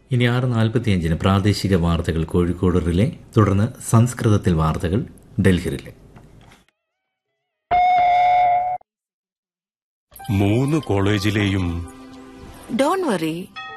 ഇനി 6:45 പ്രാദേശിക വാർത്തകൾ കോഴിക്കോട് റിലേ, തുടർന്ന് സംസ്കൃതത്തിൽ വാർത്തകൾ Delhi relay. 3 കോളേജിലെയും don't worry,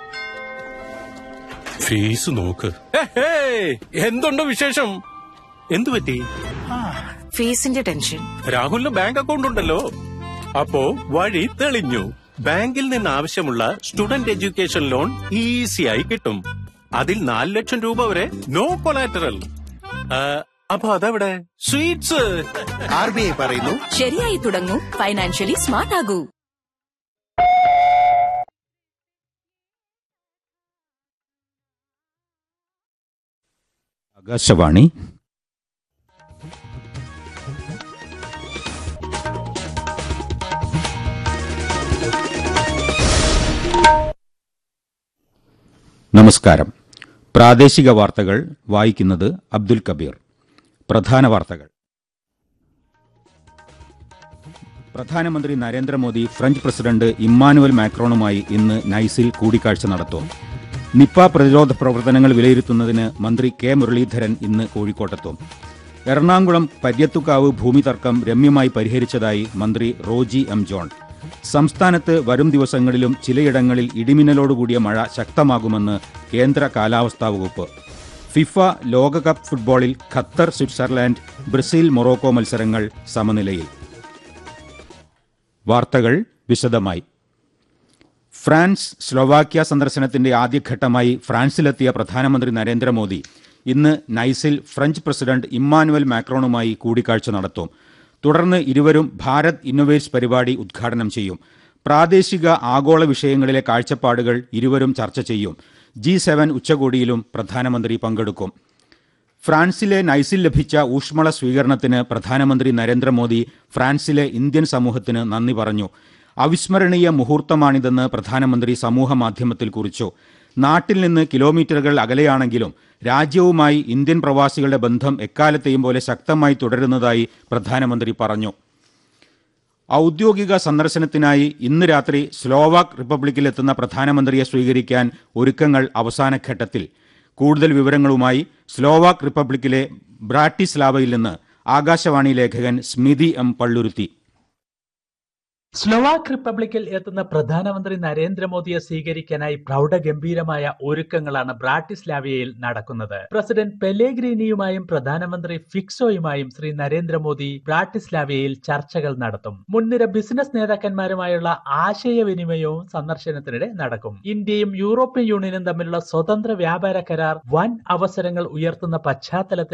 fees നോക്ക്. എന്തുണ്ട് വിശേഷം? എന്തുപറ്റി? ഫീസിന്റെ ടെൻഷൻ. രാഹുലിന് ബാങ്ക് അക്കൗണ്ട് ഉണ്ടല്ലോ, അപ്പോ വഴി തെളിഞ്ഞു. ബാങ്കിൽ നിന്ന് ആവശ്യമുള്ള സ്റ്റുഡന്റ് എഡ്യൂക്കേഷൻ ലോൺ ഈസിയായി കിട്ടും. അതിൽ 4 ലക്ഷം രൂപ വരെ നോ കൊളാറ്ററൽ. അപ്പൊ അതെവിടെ? സ്വീറ്റ്സ്. RBI പറയുന്നു, ശരിയായി തുടങ്ങൂ, ഫൈനാൻഷ്യലി സ്മാർട്ട് ആകൂ. ആകാശവാണി. നമസ്കാരം. പ്രാദേശിക വാർത്തകൾ വായിക്കുന്നത് അബ്ദുൽ കബീർ. പ്രധാന വാർത്തകൾ. പ്രധാനമന്ത്രി നരേന്ദ്രമോദി ഫ്രഞ്ച് പ്രസിഡന്റ് ഇമ്മാനുവൽ മാക്രോണുമായി ഇന്ന് നൈസിൽ കൂടിക്കാഴ്ച നടത്തും. നിപ്പ പ്രതിരോധ പ്രവർത്തനങ്ങൾ വിലയിരുത്തുന്നതിന് മന്ത്രി കെ മുരളീധരൻ ഇന്ന് കോഴിക്കോട്ടെത്തും. എറണാകുളം പര്യത്തുകാവ് ഭൂമി തർക്കം രമ്യമായി പരിഹരിച്ചതായി മന്ത്രി റോജി എം ജോൺ. സംസ്ഥാനത്ത് വരും ദിവസങ്ങളിലും ചിലയിടങ്ങളിൽ ഇടിമിന്നലോടുകൂടിയ മഴ ശക്തമാകുമെന്ന് കേന്ദ്ര കാലാവസ്ഥാ വകുപ്പ്. ഫിഫ ലോകകപ്പ് ഫുട്ബോളിൽ ഖത്തർ, സ്വിറ്റ്സർലാൻഡ്, ബ്രസീൽ, മൊറോക്കോ മത്സരങ്ങൾ സമനിലയിൽ. വാർത്തകൾ വിശദമായി. ഫ്രാൻസ്, സ്ലോവാക്യ സന്ദർശനത്തിന്റെ ആദ്യഘട്ടമായി ഫ്രാൻസിലെത്തിയ പ്രധാനമന്ത്രി നരേന്ദ്രമോദി ഇന്ന് നൈസിൽ ഫ്രഞ്ച് പ്രസിഡന്റ് ഇമ്മാനുവൽ മാക്രോണുമായി കൂടിക്കാഴ്ച നടത്തും. തുടർന്ന് ഇരുവരും ഭാരത് ഇന്നൊവേറ്റ്സ് പരിപാടി ഉദ്ഘാടനം ചെയ്യും. പ്രാദേശിക ആഗോള വിഷയങ്ങളിലെ കാഴ്ചപ്പാടുകൾ ഇരുവരും ചർച്ച ചെയ്യും. G7 ഉച്ചകോടിയിലും പ്രധാനമന്ത്രി പങ്കെടുക്കും. ഫ്രാൻസിലെ നൈസിൽ ലഭിച്ച ഊഷ്മള സ്വീകരണത്തിന് പ്രധാനമന്ത്രി നരേന്ദ്രമോദി ഫ്രാൻസിലെ ഇന്ത്യൻ സമൂഹത്തിന് നന്ദി പറഞ്ഞു. അവിസ്മരണീയ മുഹൂർത്തമാണിതെന്ന് പ്രധാനമന്ത്രി സമൂഹമാധ്യമത്തിൽ കുറിച്ചു. നാട്ടിൽ നിന്ന് കിലോമീറ്ററുകൾ അകലെയാണെങ്കിലും രാജ്യവുമായി ഇന്ത്യൻ പ്രവാസികളുടെ ബന്ധം എക്കാലത്തെയും പോലെ ശക്തമായി തുടരുന്നതായി പ്രധാനമന്ത്രി പറഞ്ഞു. ഔദ്യോഗിക സന്ദർശനത്തിനായി ഇന്ന് രാത്രി സ്ലോവാക് റിപ്പബ്ലിക്കിലെത്തുന്ന പ്രധാനമന്ത്രിയെ സ്വീകരിക്കാൻ ഒരുക്കങ്ങൾ അവസാനഘട്ടത്തിൽ. കൂടുതൽ വിവരങ്ങളുമായി സ്ലോവാക് റിപ്പബ്ലിക്കിലെ ബ്രാറ്റിസ്ലാവയിൽ നിന്ന് ആകാശവാണി ലേഖകൻ സ്മിതി എം പള്ളുരുത്തി. സ്ലോവാക് റിപ്പബ്ലിക്കിൽ എത്തുന്ന പ്രധാനമന്ത്രി നരേന്ദ്രമോദിയെ സ്വീകരിക്കാനായി പ്രൗഢഗംഭീരമായ ഒരുക്കങ്ങളാണ് ബ്രാറ്റിസ്ലാവിയയിൽ നടക്കുന്നത്. പ്രസിഡന്റ് പെലേഗ്രീനിയുമായും പ്രധാനമന്ത്രി ഫിക്സോയുമായും ശ്രീ നരേന്ദ്രമോദി ബ്രാറ്റിസ്ലാവിയയിൽ ചർച്ചകൾ നടത്തും. മുൻനിര ബിസിനസ് നേതാക്കന്മാരുമായുള്ള ആശയവിനിമയവും സന്ദർശനത്തിനിടെ നടക്കും. ഇന്ത്യയും യൂറോപ്യൻ യൂണിയനും തമ്മിലുള്ള സ്വതന്ത്ര വ്യാപാര കരാർ വൻ അവസരങ്ങൾ ഉയർത്തുന്ന പശ്ചാത്തലത്തിൽ